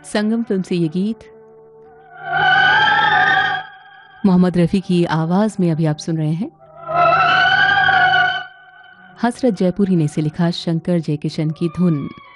संगम film से ये गीत मोहम्मद रफ़ी की आवाज़ में अभी आप सुन रहे हैं। हसरत जयपुरी ने इसे लिखा, शंकर जयकिशन की धुन।